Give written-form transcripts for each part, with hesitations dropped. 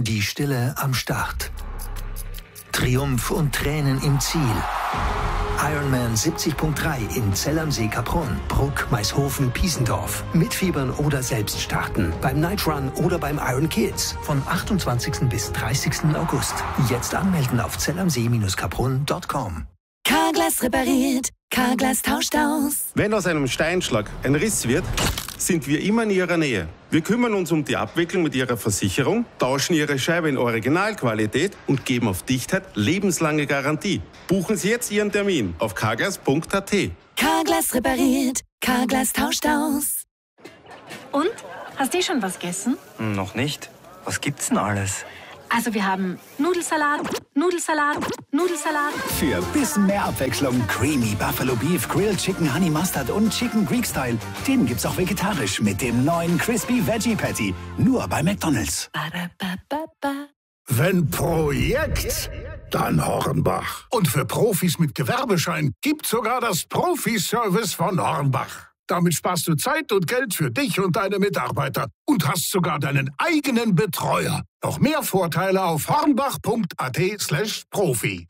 Die Stille am Start. Triumph und Tränen im Ziel. Ironman 70.3 in Zell am See, Kaprun, Bruck, Maishofen, Piesendorf. Mitfiebern oder selbst starten. Beim Night Run oder beim Iron Kids. Von 28. bis 30. August. Jetzt anmelden auf zellamsee-kaprun.com. Carglass repariert, Carglass tauscht aus. Wenn aus einem Steinschlag ein Riss wird, sind wir immer in Ihrer Nähe. Wir kümmern uns um die Abwicklung mit Ihrer Versicherung, tauschen Ihre Scheibe in Originalqualität und geben auf Dichtheit lebenslange Garantie. Buchen Sie jetzt Ihren Termin auf carglass.at. Carglass repariert, Carglass tauscht aus. Und? Hast du schon was gegessen? Noch nicht. Was gibt's denn alles? Also wir haben Nudelsalat, Nudelsalat, Nudelsalat. Für ein bisschen mehr Abwechslung Creamy Buffalo Beef, Grilled Chicken Honey Mustard und Chicken Greek Style. Den gibt's auch vegetarisch mit dem neuen Crispy Veggie Patty. Nur bei McDonald's. Wenn Projekt, dann Hornbach. Und für Profis mit Gewerbeschein gibt's sogar das Profi-Service von Hornbach. Damit sparst du Zeit und Geld für dich und deine Mitarbeiter und hast sogar deinen eigenen Betreuer. Noch mehr Vorteile auf hornbach.at/profi.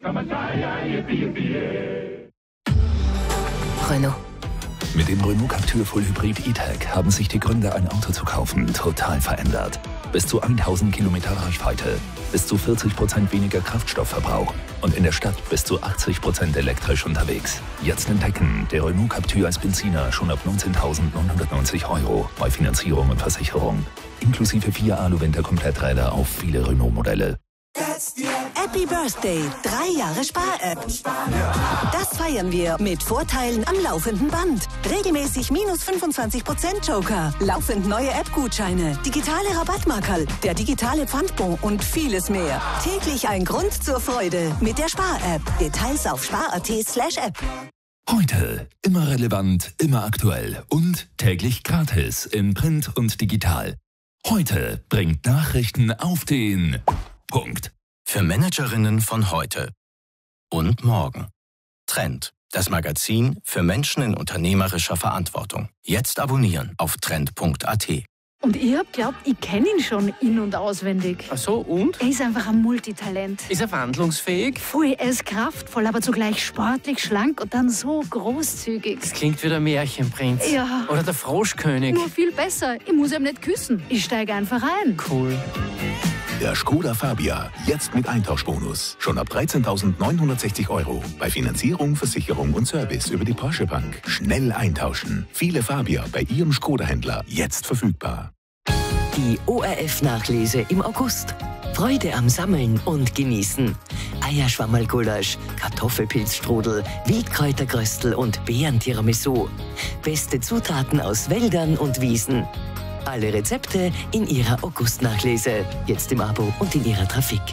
Renault. Mit dem Renault Captur Full Hybrid E-Tech haben sich die Gründe, ein Auto zu kaufen, total verändert. Bis zu 1000 Kilometer Reichweite, bis zu 40% weniger Kraftstoffverbrauch und in der Stadt bis zu 80% elektrisch unterwegs. Jetzt entdecken, der Renault Captur als Benziner schon ab 19.990 € bei Finanzierung und Versicherung. Inklusive 4 Alu-Winter-Kompletträder auf viele Renault-Modelle. Happy Birthday, 3 Jahre Spar-App. Das feiern wir mit Vorteilen am laufenden Band. Regelmäßig minus 25% Joker, laufend neue App-Gutscheine, digitale Rabattmarkerl, der digitale Pfandbon und vieles mehr. Täglich ein Grund zur Freude mit der Spar-App. Details auf spar.at/app. Heute immer relevant, immer aktuell und täglich gratis in Print und digital. Heute bringt Nachrichten auf den Punkt. Für Managerinnen von heute und morgen. Trend, das Magazin für Menschen in unternehmerischer Verantwortung. Jetzt abonnieren auf trend.at. Und ich hab glaubt, ich kenne ihn schon in- und auswendig. Ach so, und? Er ist einfach ein Multitalent. Ist er wandlungsfähig? Voll, er ist kraftvoll, aber zugleich sportlich, schlank und dann so großzügig. Das klingt wie der Märchenprinz. Ja. Oder der Froschkönig. Nur viel besser. Ich muss ihm nicht küssen. Ich steige einfach ein. Cool. Der Skoda Fabia, jetzt mit Eintauschbonus. Schon ab 13.960 €. Bei Finanzierung, Versicherung und Service über die Porsche Bank. Schnell eintauschen. Viele Fabia bei Ihrem Skoda-Händler. Jetzt verfügbar. Die ORF-Nachlese im August. Freude am Sammeln und Genießen. Eierschwammerlgulasch, Kartoffelpilzstrudel, Wildkräutergröstel und Beeren-Tiramisu. Beste Zutaten aus Wäldern und Wiesen. Alle Rezepte in Ihrer August-Nachlese. Jetzt im Abo und in Ihrer Trafik.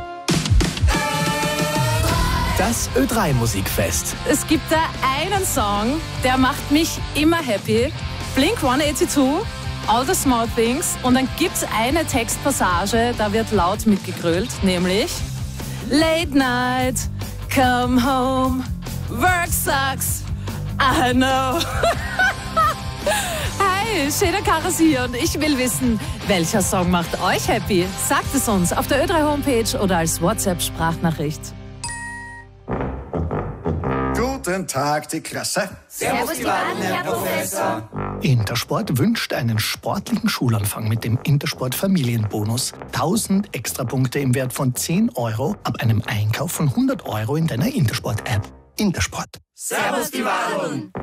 Das Ö3-Musikfest. Es gibt da einen Song, der macht mich immer happy. Blink-182, All the Small Things. Und dann gibt's eine Textpassage, da wird laut mitgegrölt, nämlich Late Night, come home, work sucks, I know. Hi, Schöner Karas hier und ich will wissen, welcher Song macht euch happy? Sagt es uns auf der Ö3-Homepage oder als WhatsApp-Sprachnachricht. Guten Tag, die Klasse. Servus, die Baden, Herr Professor. Intersport wünscht einen sportlichen Schulanfang mit dem Intersport Familienbonus. 1000 Extrapunkte im Wert von 10 € ab einem Einkauf von 100 € in deiner Intersport-App. Intersport. Servus, die Baden.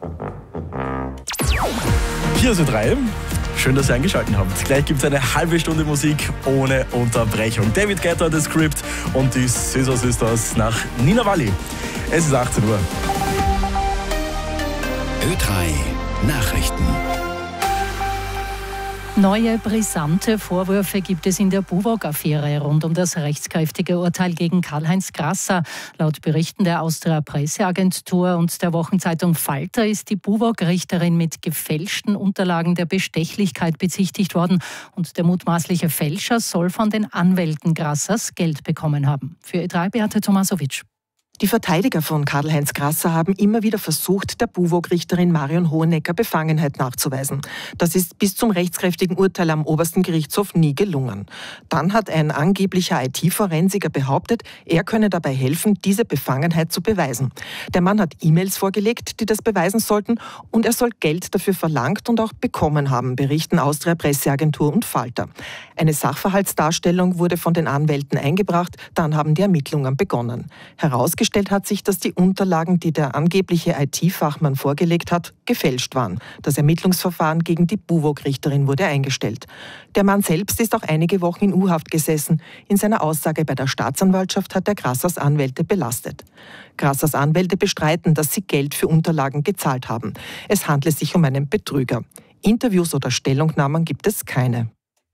Hier ist Ö3. Schön, dass ihr eingeschaltet habt. Gleich gibt es eine halbe Stunde Musik ohne Unterbrechung. David Guetta, The Script und die Scissor Sisters nach Nina Walli. Es ist 18 Uhr. Ö3 Nachrichten. Neue brisante Vorwürfe gibt es in der Buwog-Affäre rund um das rechtskräftige Urteil gegen Karl-Heinz Grasser. Laut Berichten der Austria Presseagentur und der Wochenzeitung Falter ist die Buwog-Richterin mit gefälschten Unterlagen der Bestechlichkeit bezichtigt worden und der mutmaßliche Fälscher soll von den Anwälten Grassers Geld bekommen haben. Für Ö3 Beate Tomasowitsch. Die Verteidiger von Karl-Heinz Grasser haben immer wieder versucht, der BUWOG-Richterin Marion Hohenecker Befangenheit nachzuweisen. Das ist bis zum rechtskräftigen Urteil am obersten Gerichtshof nie gelungen. Dann hat ein angeblicher IT-Forensiker behauptet, er könne dabei helfen, diese Befangenheit zu beweisen. Der Mann hat E-Mails vorgelegt, die das beweisen sollten, und er soll Geld dafür verlangt und auch bekommen haben, berichten Austria Presseagentur und Falter. Eine Sachverhaltsdarstellung wurde von den Anwälten eingebracht, dann haben die Ermittlungen begonnen. Herausgestellt hat sich, dass die Unterlagen, die der angebliche IT-Fachmann vorgelegt hat, gefälscht waren. Das Ermittlungsverfahren gegen die BUWOG-Richterin wurde eingestellt. Der Mann selbst ist auch einige Wochen in U-Haft gesessen. In seiner Aussage bei der Staatsanwaltschaft hat er Grassers Anwälte belastet. Grassers Anwälte bestreiten, dass sie Geld für Unterlagen gezahlt haben. Es handle sich um einen Betrüger. Interviews oder Stellungnahmen gibt es keine.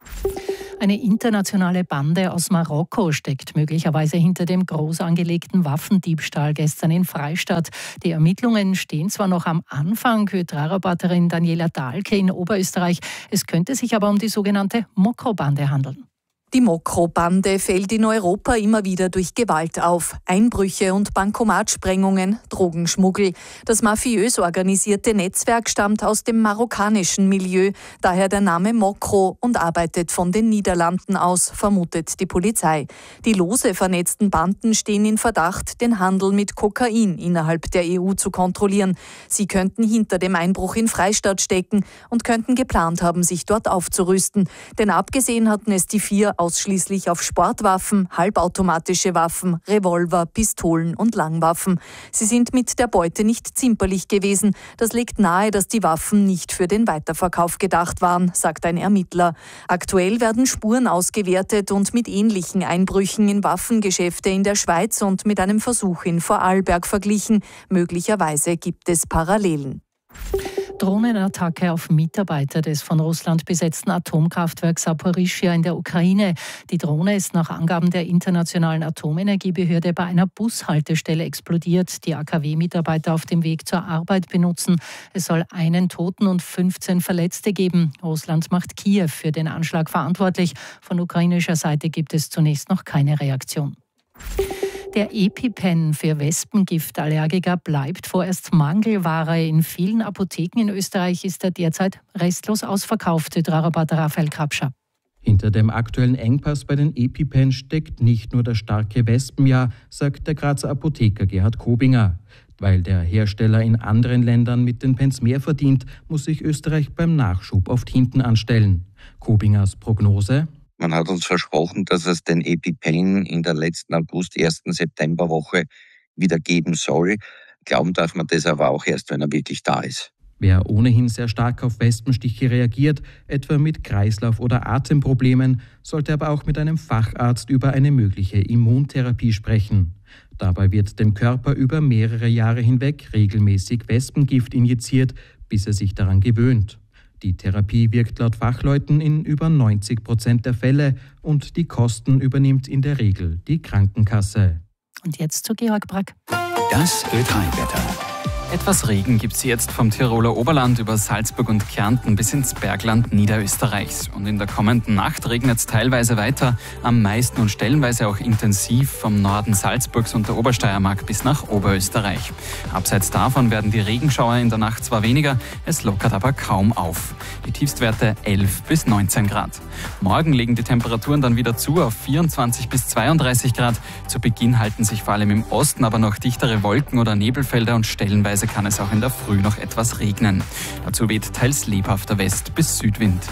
Eine internationale Bande aus Marokko steckt möglicherweise hinter dem groß angelegten Waffendiebstahl gestern in Freistadt. Die Ermittlungen stehen zwar noch am Anfang, Hydra-Reporterin Daniela Dahlke in Oberösterreich. Es könnte sich aber um die sogenannte Mokro-Bande handeln. Die Mokro-Bande fällt in Europa immer wieder durch Gewalt auf. Einbrüche und Bankomatsprengungen, Drogenschmuggel. Das mafiös organisierte Netzwerk stammt aus dem marokkanischen Milieu, daher der Name Mokro, und arbeitet von den Niederlanden aus, vermutet die Polizei. Die lose vernetzten Banden stehen in Verdacht, den Handel mit Kokain innerhalb der EU zu kontrollieren. Sie könnten hinter dem Einbruch in Freistadt stecken und könnten geplant haben, sich dort aufzurüsten. Denn abgesehen hatten es die 4 ausschließlich auf Sportwaffen, halbautomatische Waffen, Revolver, Pistolen und Langwaffen. Sie sind mit der Beute nicht zimperlich gewesen. Das legt nahe, dass die Waffen nicht für den Weiterverkauf gedacht waren, sagt ein Ermittler. Aktuell werden Spuren ausgewertet und mit ähnlichen Einbrüchen in Waffengeschäfte in der Schweiz und mit einem Versuch in Vorarlberg verglichen. Möglicherweise gibt es Parallelen. Drohnenattacke auf Mitarbeiter des von Russland besetzten Atomkraftwerks Saporischschja in der Ukraine. Die Drohne ist nach Angaben der Internationalen Atomenergiebehörde bei einer Bushaltestelle explodiert. Die AKW-Mitarbeiter auf dem Weg zur Arbeit benutzen. Es soll einen Toten und 15 Verletzte geben. Russland macht Kiew für den Anschlag verantwortlich. Von ukrainischer Seite gibt es zunächst noch keine Reaktion. Der EpiPen für Wespengiftallergiker bleibt vorerst Mangelware. In vielen Apotheken in Österreich ist er derzeit restlos ausverkauft. Hydra-Reporter Raphael Krapscher. Hinter dem aktuellen Engpass bei den EpiPen steckt nicht nur das starke Wespenjahr, sagt der Grazer Apotheker Gerhard Kobinger. Weil der Hersteller in anderen Ländern mit den Pens mehr verdient, muss sich Österreich beim Nachschub oft hinten anstellen. Kobingers Prognose: Man hat uns versprochen, dass es den EpiPen in der letzten August-, 1. Septemberwoche wieder geben soll. Glauben darf man das aber auch erst, wenn er wirklich da ist. Wer ohnehin sehr stark auf Wespenstiche reagiert, etwa mit Kreislauf- oder Atemproblemen, sollte aber auch mit einem Facharzt über eine mögliche Immuntherapie sprechen. Dabei wird dem Körper über mehrere Jahre hinweg regelmäßig Wespengift injiziert, bis er sich daran gewöhnt. Die Therapie wirkt laut Fachleuten in über 90% der Fälle und die Kosten übernimmt in der Regel die Krankenkasse. Und jetzt zu Georg Brack. Das Ö3-Wetter. Etwas Regen gibt es jetzt vom Tiroler Oberland über Salzburg und Kärnten bis ins Bergland Niederösterreichs. Und in der kommenden Nacht regnet es teilweise weiter, am meisten und stellenweise auch intensiv vom Norden Salzburgs und der Obersteiermark bis nach Oberösterreich. Abseits davon werden die Regenschauer in der Nacht zwar weniger, es lockert aber kaum auf. Die Tiefstwerte 11 bis 19 Grad. Morgen legen die Temperaturen dann wieder zu auf 24 bis 32 Grad. Zu Beginn halten sich vor allem im Osten aber noch dichtere Wolken oder Nebelfelder und stellenweise kann es auch in der Früh noch etwas regnen. Dazu weht teils lebhafter West- bis Südwind.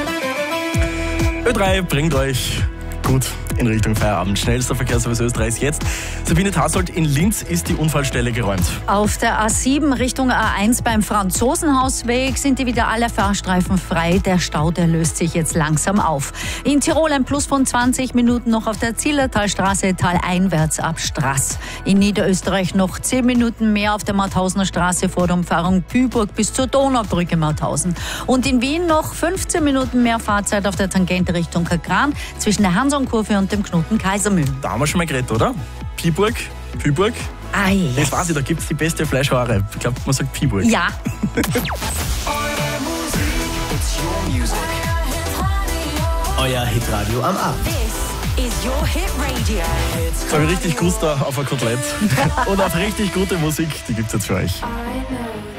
Ö3 bringt euch gut in Richtung Feierabend. Schnellster Verkehrsservice Österreichs jetzt. Sabine Tassold, in Linz ist die Unfallstelle geräumt. Auf der A7 Richtung A1 beim Franzosenhausweg sind wieder alle Fahrstreifen frei. Der Stau, der löst sich jetzt langsam auf. In Tirol ein Plus von 20 Minuten noch auf der Zillertalstraße taleinwärts ab Straß. In Niederösterreich noch 10 Minuten mehr auf der Mauthausener Straße vor der Umfahrung Püburg bis zur Donaubrücke Mauthausen. Und in Wien noch 15 Minuten mehr Fahrzeit auf der Tangente Richtung Kagran zwischen der Hansonkurve und dem Knoten Kaisermühlen. Da haben wir schon mal geredet, oder? Püburg? Yes. Das weiß ich, da gibt es die beste Fleischware. Ich glaube, man sagt Püburg. Ja. Euer Hitradio am Abend. This is Your Hit Radio. So habe ich richtig Gusto auf ein Kotelett und auf richtig gute Musik, die gibt's jetzt für euch. I know